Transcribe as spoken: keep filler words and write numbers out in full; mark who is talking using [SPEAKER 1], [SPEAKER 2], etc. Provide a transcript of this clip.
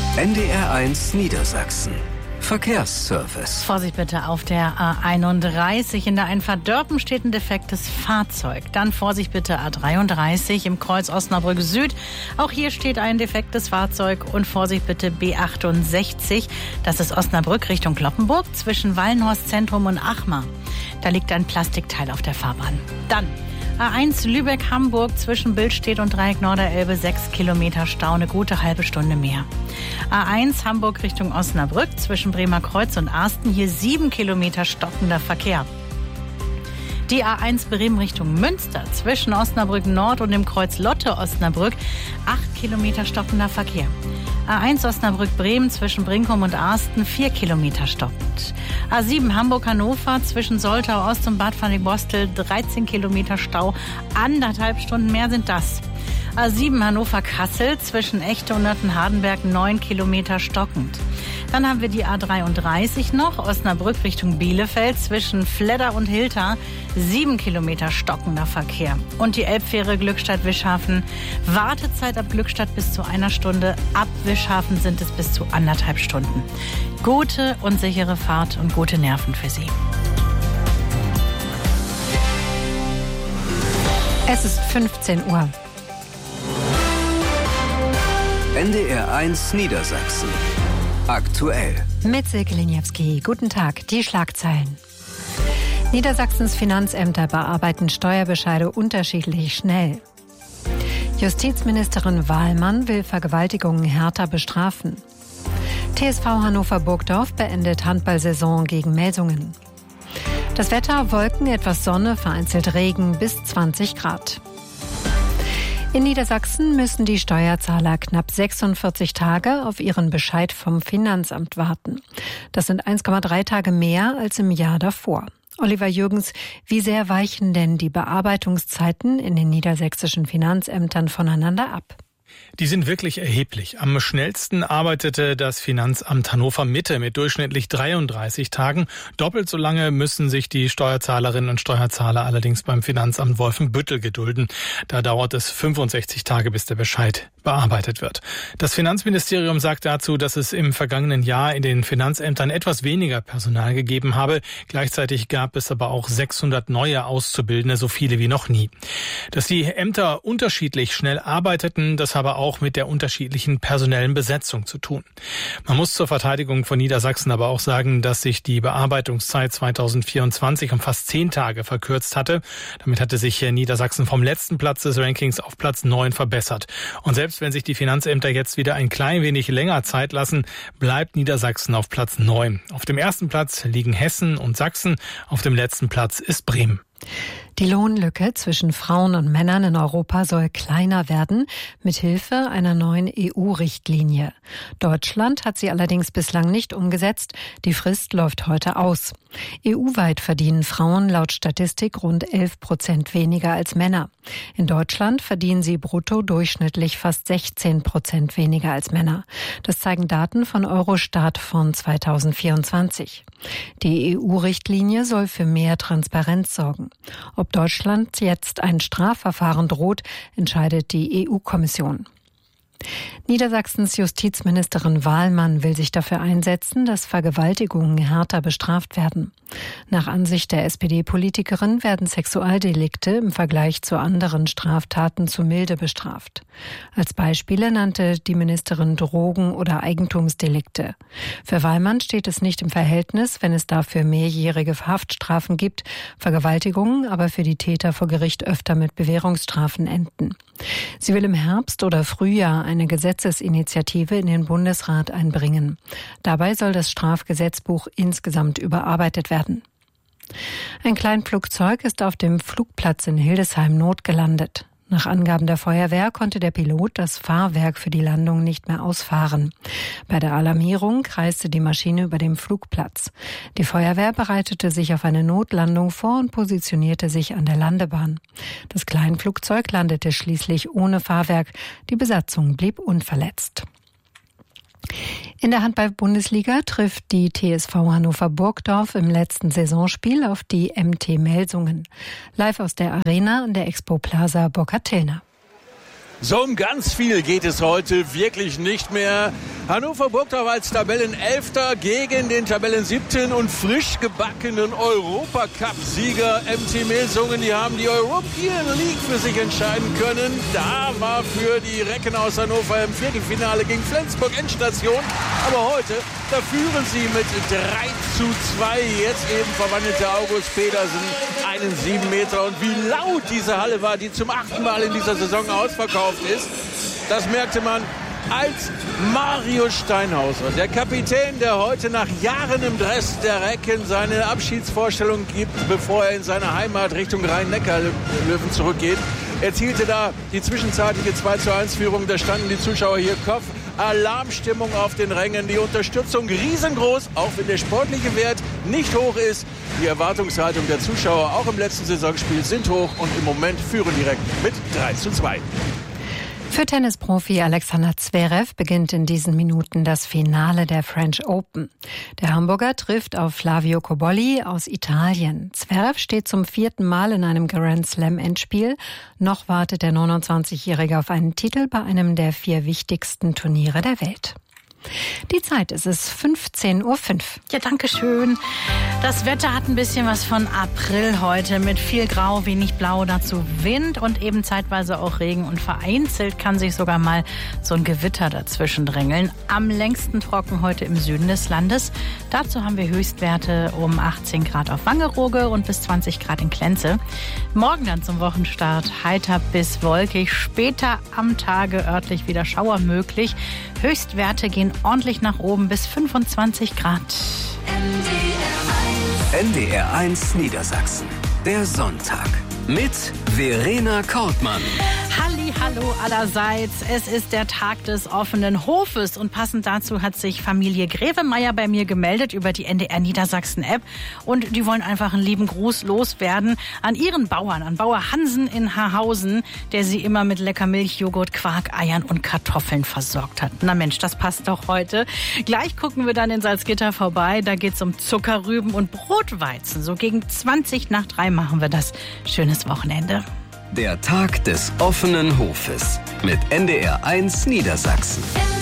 [SPEAKER 1] N D R eins Niedersachsen. Verkehrsservice.
[SPEAKER 2] Vorsicht bitte auf der A einunddreißig. In der Einfahrt Dörpen steht ein defektes Fahrzeug. Dann Vorsicht bitte A dreiunddreißig im Kreuz Osnabrück Süd. Auch hier steht ein defektes Fahrzeug. Und Vorsicht bitte B achtundsechzig. Das ist Osnabrück Richtung Cloppenburg zwischen Wallenhorst Zentrum und Achmar. Da liegt ein Plastikteil auf der Fahrbahn. Dann A eins Lübeck-Hamburg zwischen Billstedt und Dreieck Norderelbe, sechs Kilometer Stau, eine gute halbe Stunde mehr. A eins Hamburg Richtung Osnabrück zwischen Bremer Kreuz und Arsten, hier sieben Kilometer stockender Verkehr. Die A eins Bremen Richtung Münster zwischen Osnabrück Nord und dem Kreuz Lotte Osnabrück, acht Kilometer stockender Verkehr. A eins Osnabrück Bremen zwischen Brinkum und Arsten, vier Kilometer stockend. A sieben Hamburg-Hannover zwischen Soltau Ost und Bad Falling-Bostel, dreizehn Kilometer Stau, anderthalb Stunden mehr sind das. A sieben Hannover-Kassel zwischen Echte und Nöthen-Hardenberg, neun Kilometer stockend. Dann haben wir die A dreiunddreißig noch, Osnabrück Richtung Bielefeld zwischen Fledder und Hilter, sieben Kilometer stockender Verkehr. Und die Elbfähre Glückstadt-Wischhafen, Wartezeit ab Glückstadt bis zu einer Stunde, ab Wischhafen sind es bis zu anderthalb Stunden. Gute und sichere Fahrt und gute Nerven für Sie.
[SPEAKER 3] Es ist fünfzehn Uhr.
[SPEAKER 1] N D R eins Niedersachsen. Aktuell.
[SPEAKER 3] Mit Silke Liniewski. Guten Tag. Die Schlagzeilen. Niedersachsens Finanzämter bearbeiten Steuerbescheide unterschiedlich schnell. Justizministerin Wahlmann will Vergewaltigungen härter bestrafen. T S V Hannover Burgdorf beendet Handballsaison gegen Melsungen. Das Wetter: Wolken, etwas Sonne, vereinzelt Regen bis zwanzig Grad. In Niedersachsen müssen die Steuerzahler knapp sechsundvierzig Tage auf ihren Bescheid vom Finanzamt warten. Das sind eins Komma drei Tage mehr als im Jahr davor. Oliver Jürgens, wie sehr weichen denn die Bearbeitungszeiten in den niedersächsischen Finanzämtern voneinander ab?
[SPEAKER 4] Die sind wirklich erheblich. Am schnellsten arbeitete das Finanzamt Hannover Mitte mit durchschnittlich dreiunddreißig Tagen. Doppelt so lange müssen sich die Steuerzahlerinnen und Steuerzahler allerdings beim Finanzamt Wolfenbüttel gedulden. Da dauert es fünfundsechzig Tage, bis der Bescheid bearbeitet wird. Das Finanzministerium sagt dazu, dass es im vergangenen Jahr in den Finanzämtern etwas weniger Personal gegeben habe. Gleichzeitig gab es aber auch sechshundert neue Auszubildende, so viele wie noch nie. Dass die Ämter unterschiedlich schnell arbeiteten, das habe auch mit der unterschiedlichen personellen Besetzung zu tun. Man muss zur Verteidigung von Niedersachsen aber auch sagen, dass sich die Bearbeitungszeit zweitausendvierundzwanzig um fast zehn Tage verkürzt hatte. Damit hatte sich Niedersachsen vom letzten Platz des Rankings auf Platz neun verbessert. Und selbst wenn sich die Finanzämter jetzt wieder ein klein wenig länger Zeit lassen, bleibt Niedersachsen auf Platz neun. Auf dem ersten Platz liegen Hessen und Sachsen, auf dem letzten Platz ist Bremen.
[SPEAKER 3] Die Lohnlücke zwischen Frauen und Männern in Europa soll kleiner werden, mit Hilfe einer neuen E U-Richtlinie. Deutschland hat sie allerdings bislang nicht umgesetzt. Die Frist läuft heute aus. E U-weit verdienen Frauen laut Statistik rund elf Prozent weniger als Männer. In Deutschland verdienen sie brutto durchschnittlich fast sechzehn Prozent weniger als Männer. Das zeigen Daten von Eurostat von zweitausendvierundzwanzig. Die E U-Richtlinie soll für mehr Transparenz sorgen. Ob Deutschland jetzt ein Strafverfahren droht, entscheidet die E U-Kommission. Niedersachsens Justizministerin Wahlmann will sich dafür einsetzen, dass Vergewaltigungen härter bestraft werden. Nach Ansicht der S P D-Politikerin werden Sexualdelikte im Vergleich zu anderen Straftaten zu milde bestraft. Als Beispiele nannte die Ministerin Drogen- oder Eigentumsdelikte. Für Wahlmann steht es nicht im Verhältnis, wenn es dafür mehrjährige Haftstrafen gibt, Vergewaltigungen aber für die Täter vor Gericht öfter mit Bewährungsstrafen enden. Sie will im Herbst oder Frühjahr eine Gesetzesinitiative in den Bundesrat einbringen. Dabei soll das Strafgesetzbuch insgesamt überarbeitet werden. Ein Kleinflugzeug ist auf dem Flugplatz in Hildesheim notgelandet. Nach Angaben der Feuerwehr konnte der Pilot das Fahrwerk für die Landung nicht mehr ausfahren. Bei der Alarmierung kreiste die Maschine über dem Flugplatz. Die Feuerwehr bereitete sich auf eine Notlandung vor und positionierte sich an der Landebahn. Das Kleinflugzeug landete schließlich ohne Fahrwerk. Die Besatzung blieb unverletzt. In der Handball-Bundesliga trifft die T S V Hannover Burgdorf im letzten Saisonspiel auf die M T Melsungen. Live aus der Arena an der Expo Plaza Burkhard Tillner.
[SPEAKER 5] So um ganz viel geht es heute wirklich nicht mehr. Hannover Burgdorf als Tabellenelfter gegen den Tabellensiebten und frisch gebackenen Europacup-Sieger M T Melsungen. Die haben die European League für sich entscheiden können. Da war für die Recken aus Hannover im Viertelfinale gegen Flensburg Endstation. Aber heute, da führen sie mit drei zu zwei. Jetzt eben verwandelte August Pedersen einen sieben Meter. Und wie laut diese Halle war, die zum achten Mal in dieser Saison ausverkauft ist, das merkte man, als Marius Steinhauser, der Kapitän, der heute nach Jahren im Dress der Recken seine Abschiedsvorstellung gibt, bevor er in seine Heimat Richtung Rhein-Neckar-Löwen zurückgeht, erzielte da die zwischenzeitliche zwei zu eins Führung. Da standen die Zuschauer hier Kopf. Alarmstimmung auf den Rängen, die Unterstützung riesengroß, auch wenn der sportliche Wert nicht hoch ist. Die Erwartungshaltung der Zuschauer auch im letzten Saisonspiel sind hoch und im Moment führen die Recken mit drei zu zwei.
[SPEAKER 3] Für Tennisprofi Alexander Zverev beginnt in diesen Minuten das Finale der French Open. Der Hamburger trifft auf Flavio Cobolli aus Italien. Zverev steht zum vierten Mal in einem Grand Slam Endspiel. Noch wartet der neunundzwanzigjährige auf einen Titel bei einem der vier wichtigsten Turniere der Welt. Die Zeit ist es fünfzehn Uhr fünf.
[SPEAKER 2] Ja, danke schön. Das Wetter hat ein bisschen was von April heute mit viel Grau, wenig Blau, dazu Wind und eben zeitweise auch Regen. Und vereinzelt kann sich sogar mal so ein Gewitter dazwischen drängeln. Am längsten trocken heute im Süden des Landes. Dazu haben wir Höchstwerte um achtzehn Grad auf Wangerooge und bis zwanzig Grad in Klenze. Morgen dann zum Wochenstart heiter bis wolkig. Später am Tage örtlich wieder Schauer möglich. Höchstwerte gehen ordentlich nach oben bis fünfundzwanzig Grad.
[SPEAKER 1] N D R eins Niedersachsen. Der Sonntag mit Verena Kortmann.
[SPEAKER 2] Halli, hallo allerseits. Es ist der Tag des offenen Hofes und passend dazu hat sich Familie Grevemeier bei mir gemeldet über die N D R Niedersachsen App und die wollen einfach einen lieben Gruß loswerden an ihren Bauern, an Bauer Hansen in Haarhausen, der sie immer mit lecker Milch, Joghurt, Quark, Eiern und Kartoffeln versorgt hat. Na Mensch, das passt doch heute. Gleich gucken wir dann in Salzgitter vorbei. Da geht's um Zuckerrüben und Brotweizen. So gegen zwanzig nach drei machen wir das. Schönes Wochenende.
[SPEAKER 1] Der Tag des offenen Hofes mit N D R eins Niedersachsen.